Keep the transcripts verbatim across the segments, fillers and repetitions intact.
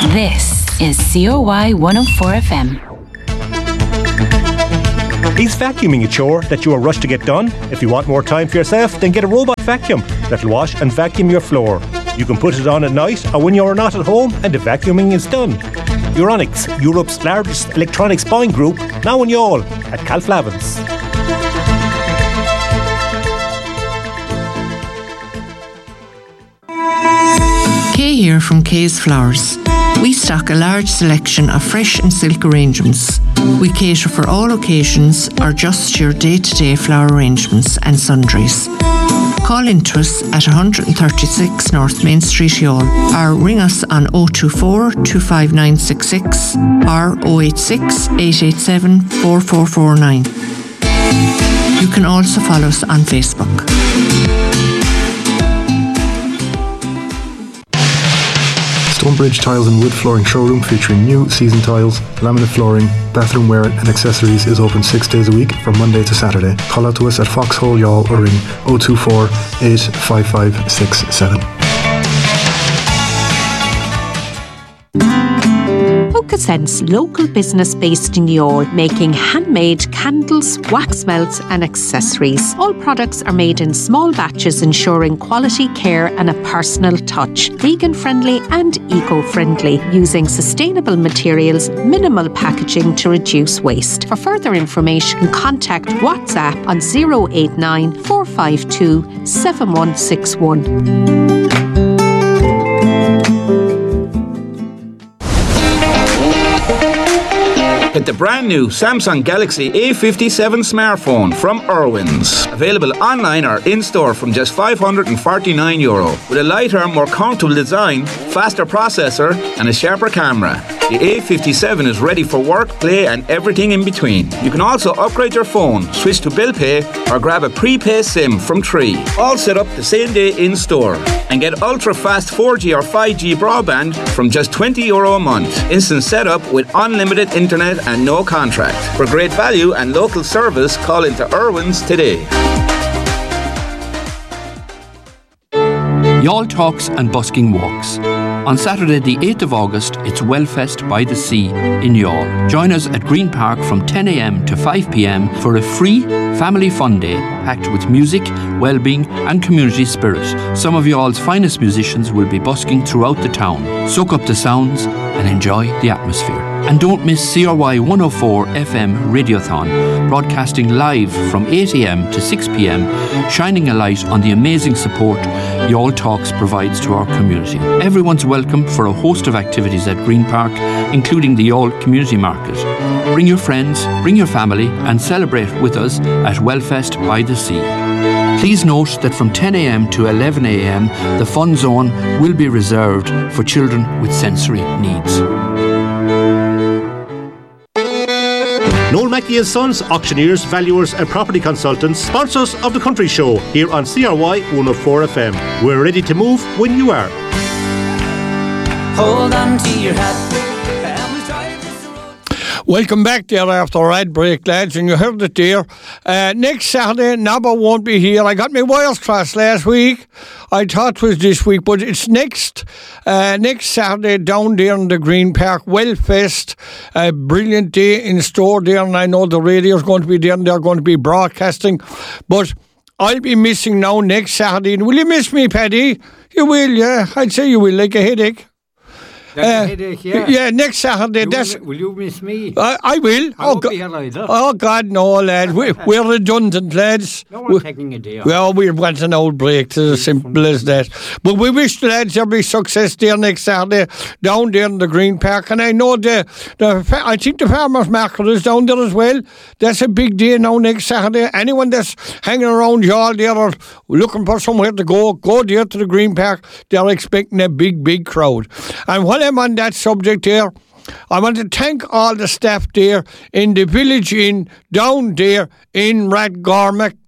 This is C O Y one oh four F M. Is vacuuming a chore that you are rushed to get done? If you want more time for yourself, then get a robot vacuum that'll wash and vacuum your floor. You can put it on at night or when you're not at home and the vacuuming is done. Euronics, Europe's largest electronics buying group, now in Youghal at Calflavins. Kay here from Kay's Flowers. We stock a large selection of fresh and silk arrangements. We cater for all occasions or just your day-to-day flower arrangements and sundries. Call into us at one thirty-six North Main Street, Youghal, or ring us on oh two four, two five nine six six or oh eight six, eight eight seven, four four four nine. You can also follow us on Facebook. Stonebridge Tiles and Wood Flooring Showroom featuring new season tiles, laminate flooring, bathroom wear and accessories is open six days a week from Monday to Saturday. Call out to us at Foxhole Youghal or ring oh two four, eight five five six seven. Sense local business based in Youghal, making handmade candles, wax melts and accessories. All products are made in small batches, ensuring quality care and a personal touch. Vegan friendly and eco-friendly, using sustainable materials, minimal packaging to reduce waste. For further information, contact WhatsApp on oh eight nine, four five two, seven one six one. Get the brand new Samsung Galaxy A fifty-seven smartphone from Irwin's. Available online or in-store from just five hundred forty-nine euro. With a lighter, more comfortable design, faster processor and a sharper camera. The A fifty-seven is ready for work, play and everything in between. You can also upgrade your phone, switch to bill pay or grab a prepaid SIM from Tree. All set up the same day in-store. And get ultra-fast four G or five G broadband from just twenty euro a month. Instant setup with unlimited internet and no contract. For great value and local service, call into Irwin's today. Youghal Talks and Busking Walks. On Saturday the eighth of August, it's Wellfest by the Sea in Youghal. Join us at Green Park from ten a.m. to five p.m. for a free family fun day packed with music, well-being and community spirit. Some of Youghall's finest musicians will be busking throughout the town. Soak up the sounds and enjoy the atmosphere. And don't miss C R Y one oh four F M Radiothon, broadcasting live from eight a.m. to six p.m, shining a light on the amazing support Youghal Talks provides to our community. Everyone's welcome for a host of activities at Green Park, including the Youghal Community Market. Bring your friends, bring your family and celebrate with us at Wellfest by the Sea. Please note that from ten a.m. to eleven a.m. the fun zone will be reserved for children with sensory needs. Noel Mackey and Sons, auctioneers, valuers and property consultants, sponsors of the Country Show here on C R Y one oh four F M. We're ready to move when you are. Hold on to your hat. Welcome back there after a ad break, lads, and you heard it there. Uh, next Saturday, Nabba won't be here. I got my wires crossed last week. I thought it was this week, but it's next uh, next Saturday down there in the Green Park, Wellfest. A brilliant day in store there, and I know the radio's going to be there and they're going to be broadcasting. But I'll be missing now next Saturday. Will you miss me, Paddy? You will, yeah. I'd say you will, like a headache. That's uh, a headache, yeah. Yeah, next Saturday. You that's, will, will you miss me? I, I will. I oh, won't go- be here either. Oh, God, no, lad. We, we're redundant, lads. No, we're taking a day off. Well, we want an old break. It's as simple as that. But we wish the lads every success there next Saturday down there in the Green Park. And I know the, the I think the farmers market is down there as well. That's a big day now next Saturday. Anyone that's hanging around Youghal there or looking for somewhere to go, go there to the Green Park. They're expecting a big, big crowd. And while I'm on that subject there, I want to thank all the staff there in the Village Inn down there in Rathgormack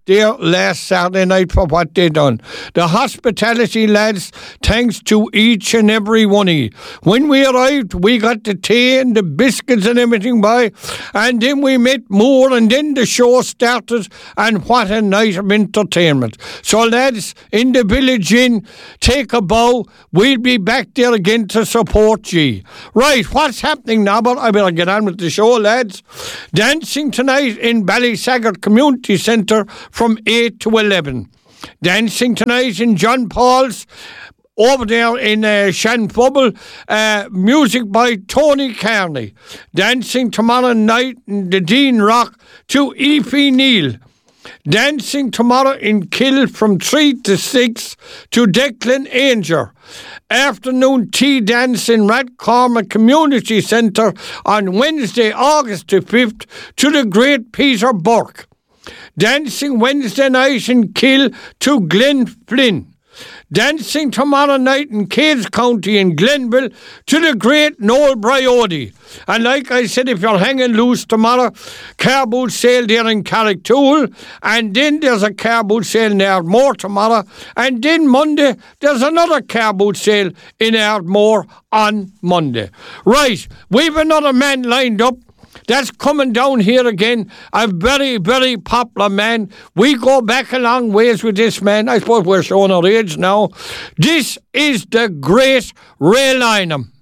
there last Saturday night for what they done. The hospitality lads, thanks to each and every one of you. When we arrived, we got the tea and the biscuits and everything by, and then we met more, and then the show started, and what a night of entertainment. So lads, in the Village Inn, take a bow. We'll be back there again to support you. Right, what's happening now? But I better get on with the show, lads. Dancing tonight in Ballysaggart Community Centre from eight to eleven. Dancing tonight in John Paul's over there in uh, Shanfubble, uh, music by Tony Carney. Dancing tomorrow night in the Dean Rock to Eefy Neal. Dancing tomorrow in Kill from three to six to Declan Ainger. Afternoon tea dance in Rathcormac Community Centre on Wednesday, August the fifth to the great Peter Burke. Dancing Wednesday night in Kill to Glen Flynn. Dancing tomorrow night in Cades County in Glenville to the great Noel Bryody. And like I said, if you're hanging loose tomorrow, car boot sale there in Carricktool, and then there's a car boot sale in Ardmore tomorrow, and then Monday there's another car boot sale in Ardmore on Monday. Right, we've another man lined up that's coming down here again, a very, very popular man. We go back a long ways with this man. I suppose we're showing our age now. This is the great Ray Lynham.